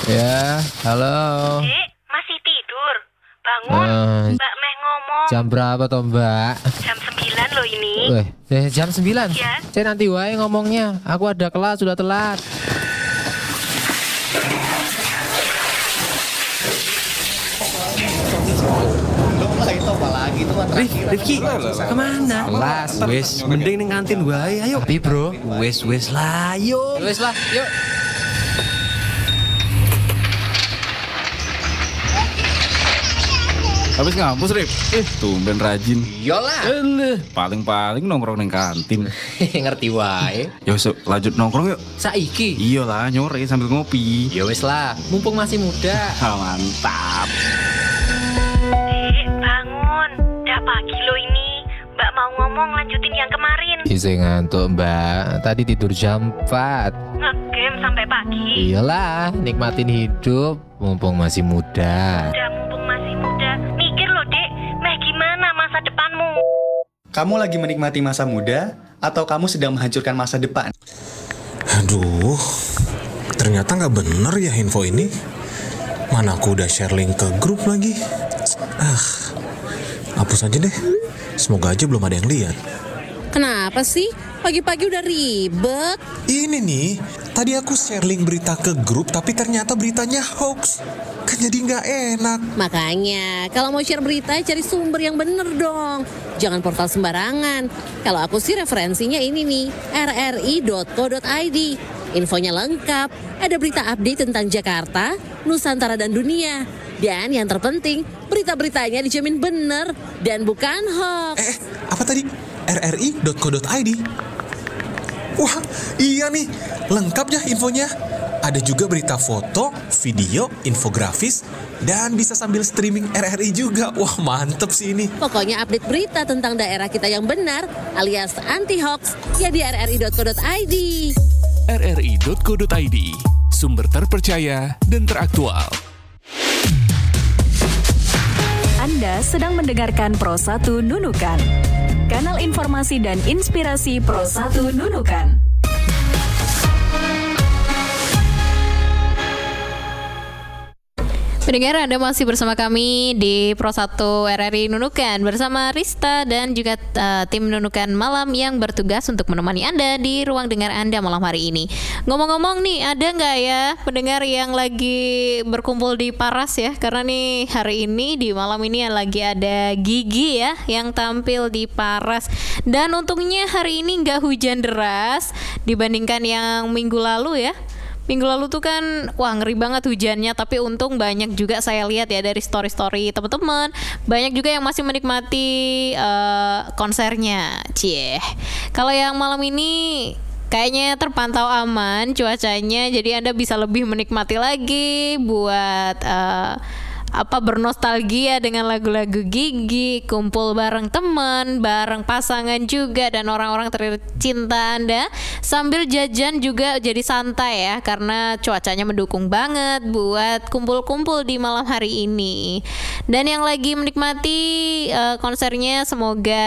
Ya, halo. Dek, masih tidur? Bangun, Mbak Meh ngomong. Jam berapa toh Mbak? Jam 9 loh ini. Jam 9? Iya. Saya nanti wae ngomongnya. Aku ada kelas, sudah telat. Rifki, kemana? Kelas. Wes, mending ning kantin wae, ayo. Tapi bro, Wes lah, ayo. wes lah, yuk. Habis ngampus, Rip? Tumben rajin. Iyalah. Paling-paling nongkrong neng kantin. Ngerti wae. Ya wes, lanjut nongkrong yuk. Saiki. Iyalah, nyore sambil ngopi. Ya wes lah, mumpung masih muda. Mantap. Dek, bangun. Udah pagi loh ini. Mbak mau ngomong lanjutin yang kemarin. Isi ngantuk Mbak. Tadi tidur jam 4. Ngegame sampai pagi. Iyalah, nikmatin hidup mumpung masih muda. Udah mumpung masih muda. Mikir loh, Dek. Meh gimana masa depanmu? Kamu lagi menikmati masa muda atau kamu sedang menghancurkan masa depan? Aduh, ternyata nggak bener ya info ini. Mana aku udah share link ke grup lagi. Hapus aja deh. Semoga aja belum ada yang lihat. Kenapa sih? Pagi-pagi udah ribet. Ini nih, tadi aku share link berita ke grup tapi ternyata beritanya hoax. Kan jadi nggak enak. Makanya, kalau mau share berita, cari sumber yang bener dong. Jangan portal sembarangan. Kalau aku sih referensinya ini nih, rri.co.id. Infonya lengkap, ada berita update tentang Jakarta, Nusantara dan dunia. Dan yang terpenting, berita-beritanya dijamin bener dan bukan hoax. Apa tadi? rri.co.id. Wah, iya nih, lengkap ya infonya. Ada juga berita foto, video, infografis, dan bisa sambil streaming RRI juga. Wah, mantep sih ini. Pokoknya update berita tentang daerah kita yang benar alias anti-hoax ya di rri.co.id. rri.co.id, sumber terpercaya dan teraktual. Anda sedang mendengarkan Pro 1 Nunukan, kanal informasi dan inspirasi Pro 1 Nunukan. Pendengar, Anda masih bersama kami di Pro 1 RRI Nunukan bersama Rista dan juga tim Nunukan Malam yang bertugas untuk menemani Anda di ruang dengar Anda malam hari ini. Ngomong-ngomong nih, ada nggak ya pendengar yang lagi berkumpul di Paras ya? Karena nih hari ini di malam ini lagi ada Gigi ya yang tampil di Paras. Dan untungnya hari ini nggak hujan deras dibandingkan yang minggu lalu ya. Minggu lalu tuh kan, wah ngeri banget hujannya. Tapi untung banyak juga saya lihat ya dari story-story teman-teman, banyak juga yang masih menikmati konsernya. Kalau yang malam ini kayaknya terpantau aman cuacanya, jadi Anda bisa lebih menikmati lagi buat bernostalgia dengan lagu-lagu Gigi, kumpul bareng teman, bareng pasangan juga dan orang-orang tercinta Anda, sambil jajan juga jadi santai ya, karena cuacanya mendukung banget buat kumpul-kumpul di malam hari ini. Dan yang lagi menikmati konsernya semoga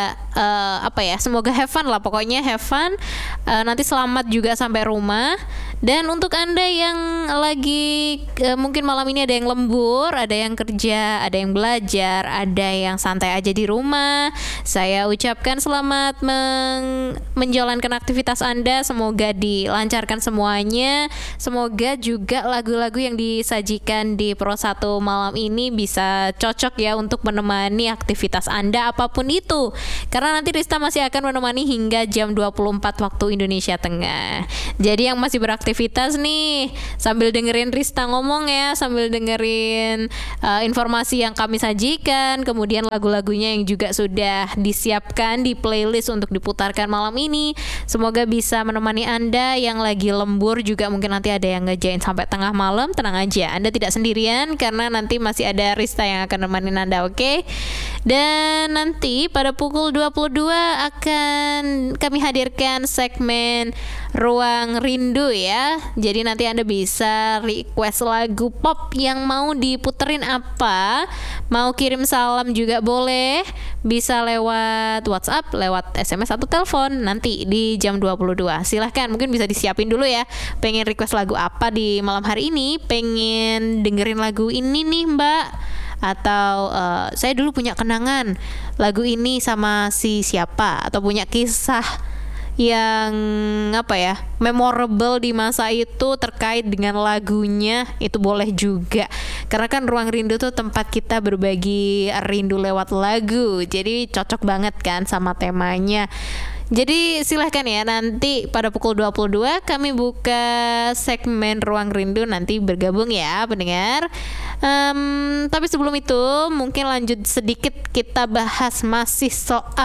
semoga have fun lah, pokoknya have fun, nanti selamat juga sampai rumah. Dan untuk Anda yang lagi mungkin malam ini ada yang lembur, ada yang kerja, ada yang belajar, ada yang santai aja di rumah, saya ucapkan selamat menjalankan aktivitas Anda. Semoga dilancarkan semuanya. Semoga juga lagu-lagu yang disajikan di Pro 1 malam ini bisa cocok ya untuk menemani aktivitas Anda apapun itu. Karena nanti Rista masih akan menemani hingga jam 24 waktu Indonesia Tengah. Jadi yang masih beraktivitas nih, sambil dengerin Rista ngomong ya, sambil dengerin informasi yang kami sajikan, kemudian lagu-lagunya yang juga sudah disiapkan di playlist untuk diputarkan malam ini. Semoga bisa menemani Anda yang lagi lembur juga, mungkin nanti ada yang ngejain sampai tengah malam. Tenang aja, Anda tidak sendirian karena nanti masih ada Rista yang akan nemenin Anda, oke? Dan nanti pada pukul 22 akan kami hadirkan segmen Ruang Rindu ya. Jadi nanti Anda bisa request lagu pop yang mau diputerin apa. Mau kirim salam juga boleh. Bisa lewat WhatsApp, lewat SMS atau telepon nanti di jam 22. Silahkan, mungkin bisa disiapin dulu ya. Pengen request lagu apa di malam hari ini? Pengen dengerin lagu ini nih Mbak, atau saya dulu punya kenangan lagu ini sama si siapa, atau punya kisah yang memorable di masa itu terkait dengan lagunya, itu boleh juga. Karena kan Ruang Rindu tuh tempat kita berbagi rindu lewat lagu, jadi cocok banget kan sama temanya. Jadi silahkan ya, nanti pada pukul 22 kami buka segmen Ruang Rindu, nanti bergabung ya pendengar. Tapi sebelum itu mungkin lanjut sedikit, kita bahas masih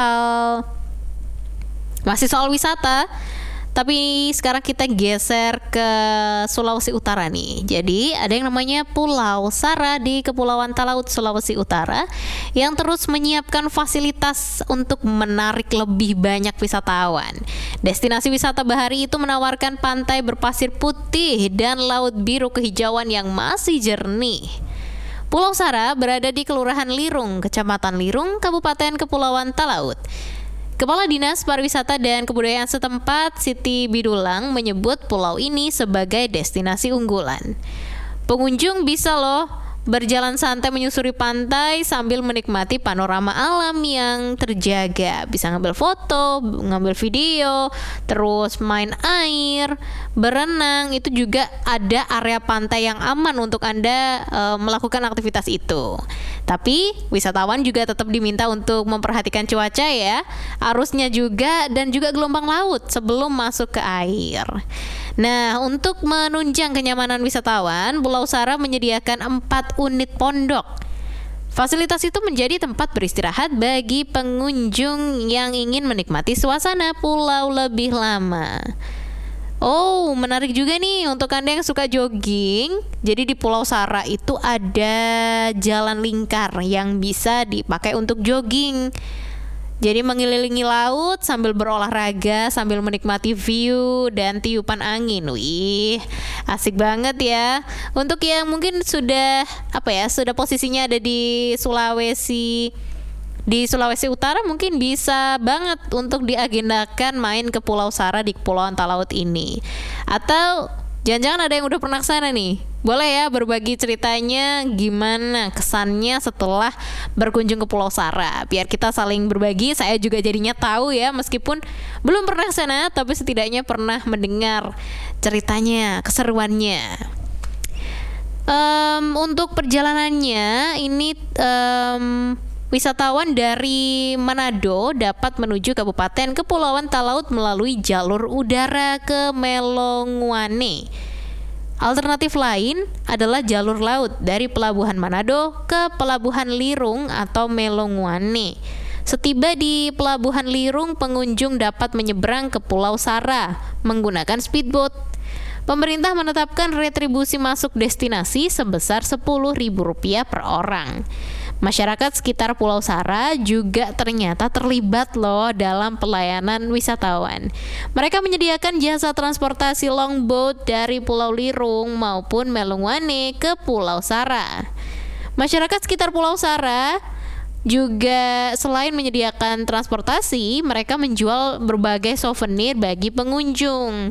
soal wisata. Tapi sekarang kita geser ke Sulawesi Utara nih. Jadi ada yang namanya Pulau Sara di Kepulauan Talaut, Sulawesi Utara, yang terus menyiapkan fasilitas untuk menarik lebih banyak wisatawan. Destinasi wisata bahari itu menawarkan pantai berpasir putih dan laut biru kehijauan yang masih jernih. Pulau Sara berada di Kelurahan Lirung, Kecamatan Lirung, Kabupaten Kepulauan Talaut. Kepala Dinas Pariwisata dan Kebudayaan setempat, Siti Bidulang, menyebut pulau ini sebagai destinasi unggulan. Pengunjung bisa loh berjalan santai menyusuri pantai sambil menikmati panorama alam yang terjaga. Bisa ngambil foto, ngambil video, terus main air, berenang. Itu juga ada area pantai yang aman untuk Anda melakukan aktivitas itu. Tapi wisatawan juga tetap diminta untuk memperhatikan cuaca ya, arusnya juga, dan juga gelombang laut sebelum masuk ke air. Nah, untuk menunjang kenyamanan wisatawan, Pulau Sara menyediakan 4 unit pondok. Fasilitas itu menjadi tempat beristirahat bagi pengunjung yang ingin menikmati suasana pulau lebih lama. Oh, menarik juga nih untuk Anda yang suka jogging. Jadi di Pulau Sara itu ada jalan lingkar yang bisa dipakai untuk jogging. Jadi mengelilingi laut sambil berolahraga, sambil menikmati view dan tiupan angin. Wih, asik banget ya. Untuk yang mungkin sudah posisinya ada di Sulawesi Utara, mungkin bisa banget untuk diagendakan main ke Pulau Sara di Kepulauan Talaut ini. Atau jangan-jangan ada yang udah pernah kesana nih. Boleh ya berbagi ceritanya gimana kesannya setelah berkunjung ke Pulau Sara. Biar kita saling berbagi, saya juga jadinya tahu ya, meskipun belum pernah kesana, tapi setidaknya pernah mendengar ceritanya, keseruannya. Untuk perjalanannya ini wisatawan dari Manado dapat menuju Kabupaten Kepulauan Talaut melalui jalur udara ke Melonguane. Alternatif lain adalah jalur laut dari Pelabuhan Manado ke Pelabuhan Lirung atau Melonguane. Setiba di Pelabuhan Lirung, pengunjung dapat menyeberang ke Pulau Sara menggunakan speedboat. Pemerintah menetapkan retribusi masuk destinasi sebesar Rp10.000 per orang. Masyarakat sekitar Pulau Sara juga ternyata terlibat loh dalam pelayanan wisatawan. Mereka menyediakan jasa transportasi longboat dari Pulau Lirung maupun Melonguane ke Pulau Sara. Masyarakat sekitar Pulau Sara juga selain menyediakan transportasi, mereka menjual berbagai souvenir bagi pengunjung.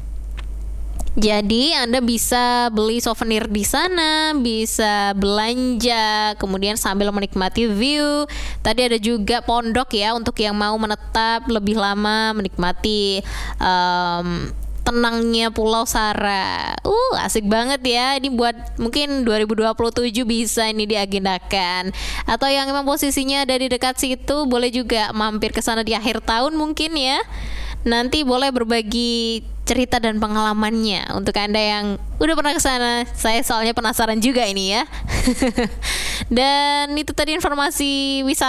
Jadi Anda bisa beli souvenir di sana, bisa belanja, kemudian sambil menikmati view. Tadi ada juga pondok ya untuk yang mau menetap lebih lama, menikmati tenangnya Pulau Sara. Asik banget ya. Ini buat mungkin 2027 bisa ini diagendakan. Atau yang memang posisinya ada di dekat situ, boleh juga mampir ke sana di akhir tahun mungkin ya. Nanti boleh berbagi cerita dan pengalamannya untuk Anda yang udah pernah ke sana. Saya soalnya penasaran juga ini ya. Dan itu tadi informasi wisata